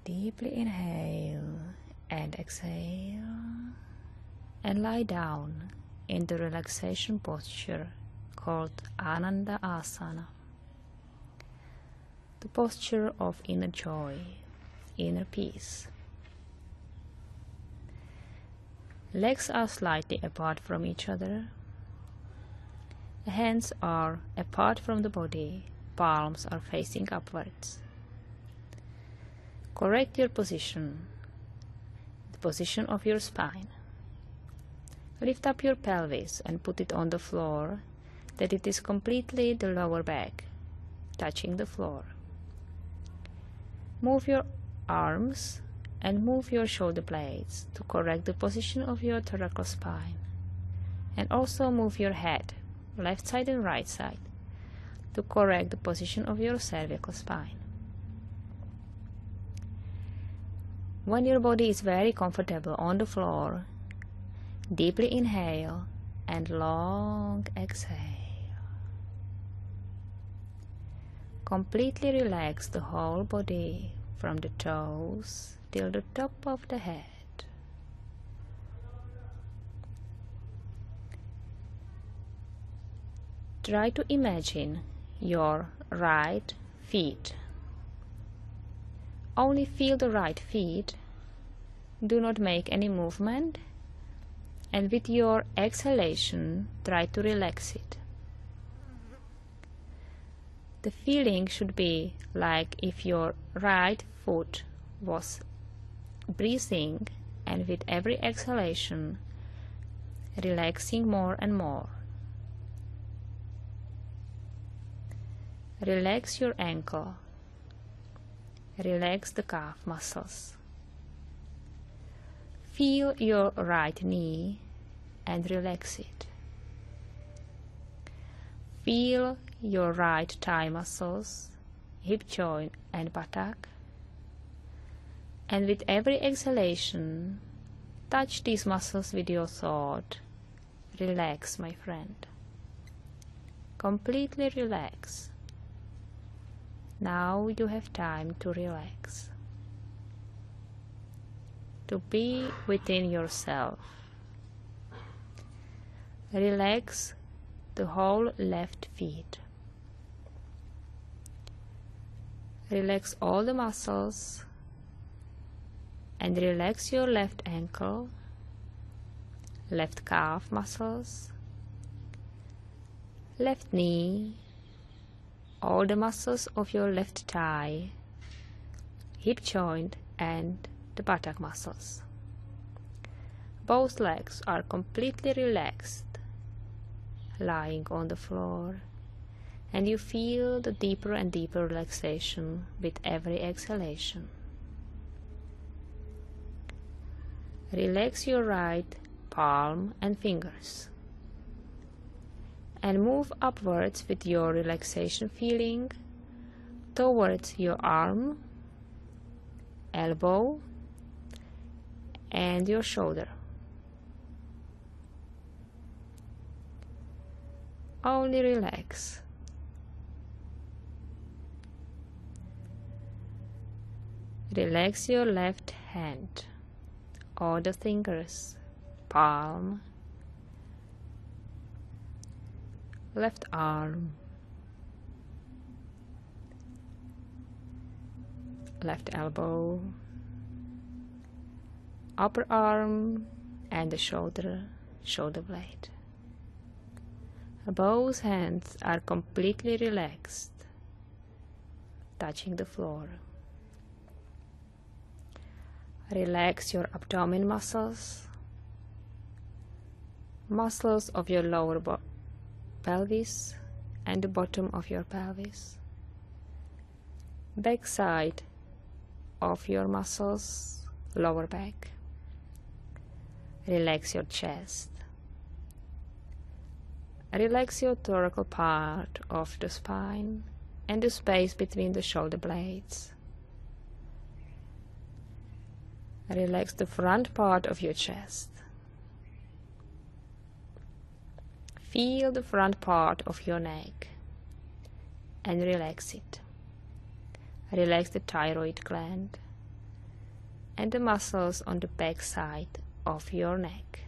Deeply inhale and exhale, and lie down in the relaxation posture called Ananda Asana, the posture of inner joy, inner peace. Legs are slightly apart from each other. The hands are apart from the body, palms are facing upwards. Correct your position, the position of your spine. Lift up your pelvis and put it on the floor, that it is completely the lower back, touching the floor. Move your arms and move your shoulder blades to correct the position of your thoracic spine. And also move your head, left side and right side, to correct the position of your cervical spine. When your body is very comfortable on the floor, deeply inhale and long exhale. Completely relax the whole body from the toes till the top of the head. Try to imagine your right feet. Only feel the right feet. Do not make any movement, and with your exhalation, try to relax it. The feeling should be like if your right foot was breathing, and with every exhalation, relaxing more and more. Relax your ankle. Relax the calf muscles. Feel your right knee and relax it. Feel your right thigh muscles, hip joint and buttock. And with every exhalation, touch these muscles with your thought. Relax, my friend. Completely relax. Now you have time to relax, to be within yourself. Relax the whole left feet. Relax all the muscles and relax your left ankle, left calf muscles, left knee, all the muscles of your left thigh, hip joint and the buttock muscles. Both legs are completely relaxed, lying on the floor, and you feel the deeper and deeper relaxation with every exhalation. Relax your right palm and fingers, and move upwards with your relaxation feeling towards your arm, elbow, and your shoulder. Only relax. Relax your left hand, all the fingers, palm, left arm, left elbow, upper arm and the shoulder blade. Both hands are completely relaxed, touching the floor. Relax your abdomen muscles, muscles of your lower pelvis and the bottom of your pelvis, back side of your muscles, lower back. Relax your chest. Relax your thoracic part of the spine and the space between the shoulder blades. Relax the front part of your chest. Feel the front part of your neck and relax it. Relax the thyroid gland, and the muscles on the back side of your neck.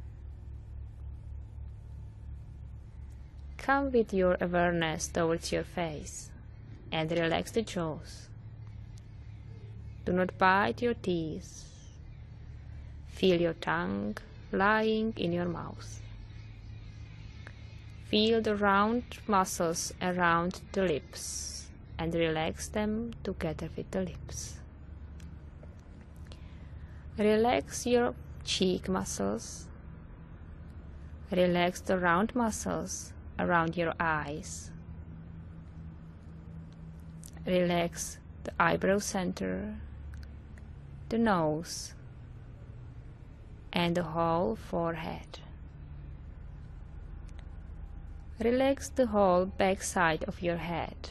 Come with your awareness towards your face and relax the jaws. Do not bite your teeth. Feel your tongue lying in your mouth. Feel the round muscles around the lips and relax them together with the lips. Relax your cheek muscles. Relax the round muscles around your eyes. Relax the eyebrow center, the nose, and the whole forehead. Relax the whole back side of your head.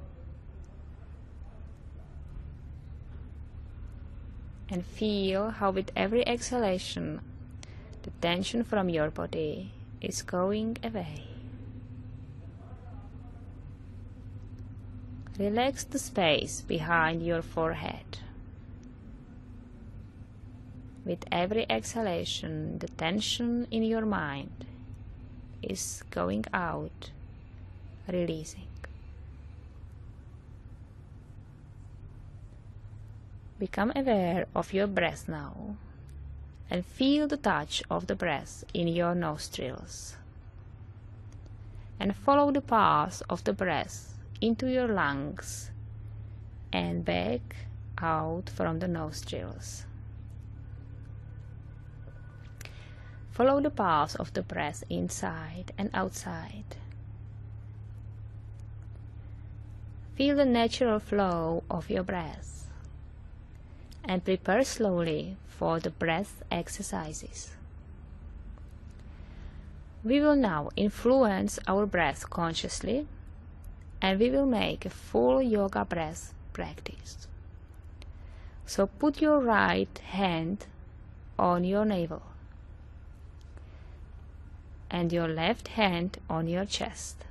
And feel how with every exhalation, the tension from your body is going away. Relax the space behind your forehead. With every exhalation, the tension in your mind is going out, releasing. Become aware of your breath now and feel the touch of the breath in your nostrils. And follow the path of the breath into your lungs and back out from the nostrils. Follow the path of the breath inside and outside. Feel the natural flow of your breath and prepare slowly for the breath exercises. We will now influence our breath consciously, and we will make a full yoga breath practice. So put your right hand on your navel and your left hand on your chest.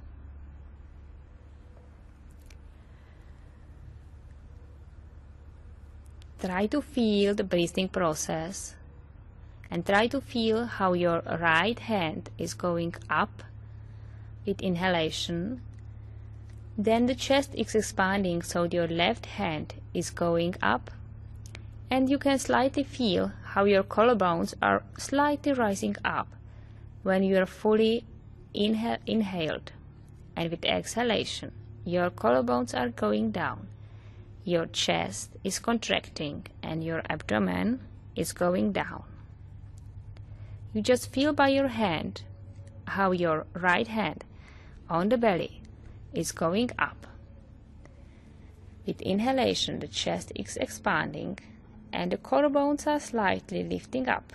Try to feel the breathing process and try to feel how your right hand is going up with inhalation. Then the chest is expanding, so your left hand is going up, and you can slightly feel how your collarbones are slightly rising up when you are fully inhaled, and with exhalation your collarbones are going down, your chest is contracting and your abdomen is going down. You just feel by your hand how your right hand on the belly is going up. With inhalation, the chest is expanding and the collarbones are slightly lifting up.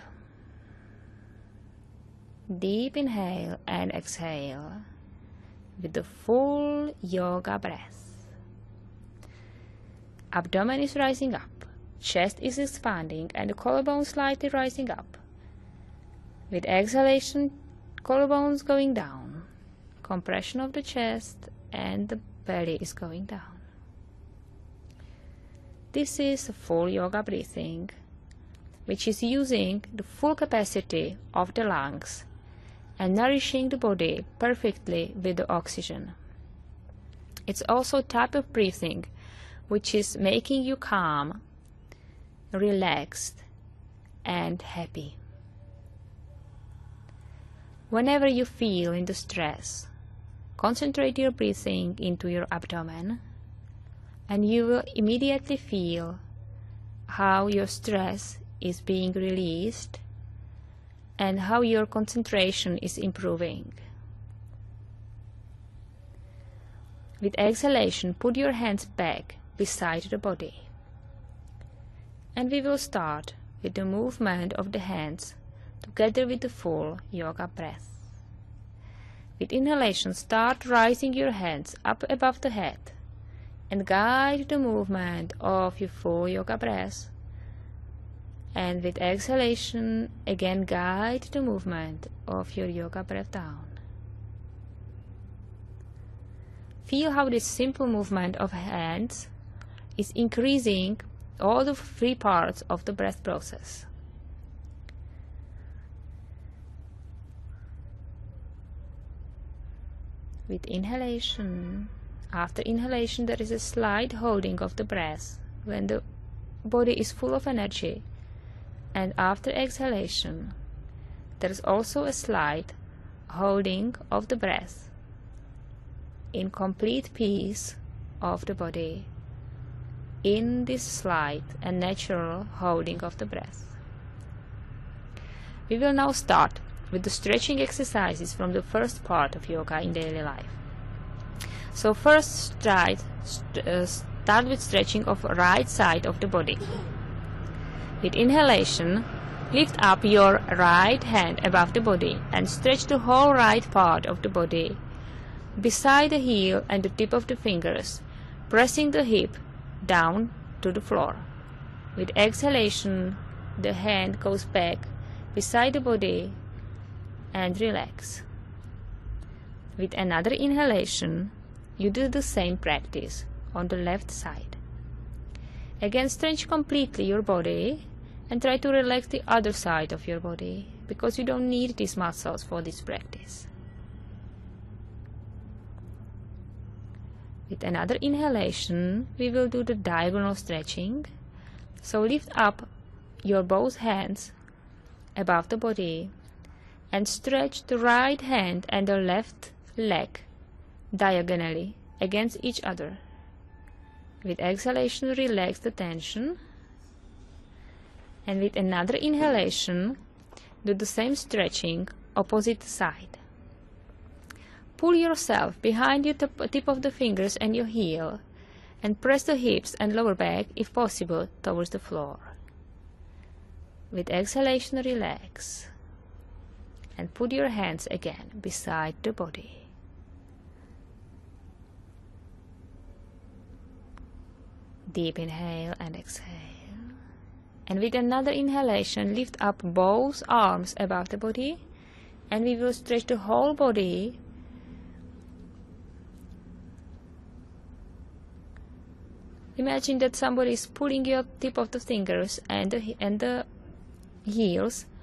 Deep inhale and exhale with the full yoga breath. Abdomen is rising up, chest is expanding and the collarbone slightly rising up. With exhalation, collarbones going down, compression of the chest and the belly is going down. This is full yoga breathing, which is using the full capacity of the lungs and nourishing the body perfectly with the oxygen. It's also a type of breathing which is making you calm, relaxed, and happy. Whenever you feel in the stress, concentrate your breathing into your abdomen, and you will immediately feel how your stress is being released and how your concentration is improving. With exhalation, put your hands back beside the body. And we will start with the movement of the hands together with the full yoga breath. With inhalation, start raising your hands up above the head and guide the movement of your full yoga breath. And with exhalation, again guide the movement of your yoga breath down. Feel how this simple movement of hands is increasing all the three parts of the breath process. With inhalation, after inhalation there is a slight holding of the breath when the body is full of energy, and after exhalation there is also a slight holding of the breath in complete peace of the body, in this slight and natural holding of the breath. We will now start with the stretching exercises from the first part of yoga in daily life. So first start with stretching of right side of the body. With inhalation, lift up your right hand above the body and stretch the whole right part of the body beside the heel and the tip of the fingers, pressing the hip down to the floor. With exhalation, the hand goes back beside the body and relax. With another inhalation, you do the same practice on the left side. Again, stretch completely your body and try to relax the other side of your body, because you don't need these muscles for this practice. With another inhalation, we will do the diagonal stretching. So lift up your both hands above the body and stretch the right hand and the left leg diagonally against each other. With exhalation, relax the tension. And with another inhalation, do the same stretching opposite side. Pull yourself behind your tip of the fingers and your heel, and press the hips and lower back, if possible, towards the floor. With exhalation, relax, and put your hands again beside the body. Deep inhale and exhale. And with another inhalation, lift up both arms above the body, and we will stretch the whole body. Imagine that somebody is pulling your tip of the fingers and the heels